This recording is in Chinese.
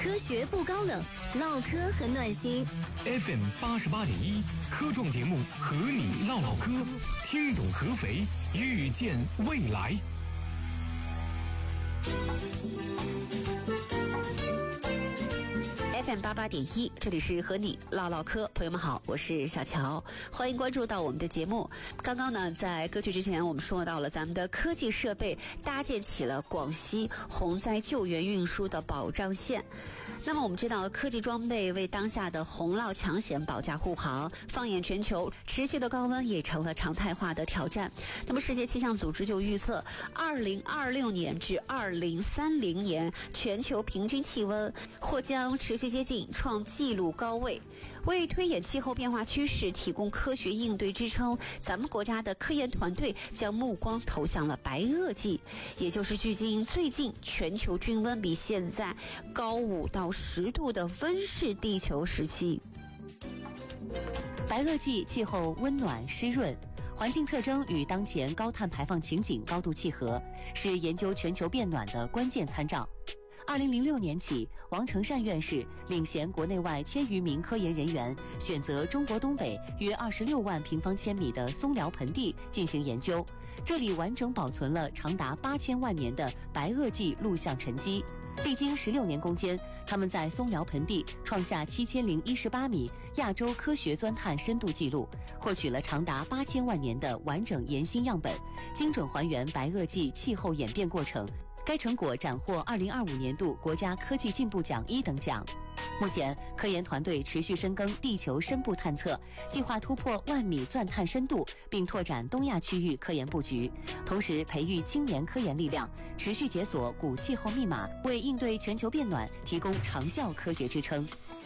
科学不高冷，唠嗑很暖心。 FM 88.1科创节目和你唠唠嗑，听懂合肥，遇见未来。 FM 88.1，这里是和你唠唠嗑，朋友们好，我是小乔，欢迎关注到我们的节目。刚刚呢，在歌曲之前，我们说到了咱们的科技设备搭建起了广西洪灾救援运输的保障线。那么我们知道，科技装备为当下的洪涝抢险保驾护航。放眼全球，持续的高温也成了常态化的挑战。那么世界气象组织就预测，2026年至2030年，全球平均气温或将持续接近创纪录高位。为推演气候变化趋势，提供科学应对支撑，咱们国家的科研团队将目光投向了白垩纪，也就是距今最近全球均温比现在高5到10度的温室地球时期。 白垩纪气候温暖湿润，环境特征与当前高碳排放情景高度契合，是研究全球变暖的关键参照。2006年起，王成善院士领衔国内外1000余名科研人员，选择中国东北约26万平方千米的松辽盆地进行研究。这里完整保存了长达8000万年的白垩纪陆相沉积。历经16年攻坚，他们在松辽盆地创下7018米亚洲科学钻探深度纪录，获取了长达8000万年的完整岩芯样本，精准还原白垩纪气候演变过程。该成果斩获2025年度国家科技进步奖1等奖。目前，科研团队持续深耕地球深部探测，计划突破10000米钻探深度，并拓展东亚区域科研布局，同时培育青年科研力量，持续解锁古气候密码，为应对全球变暖提供长效科学支撑。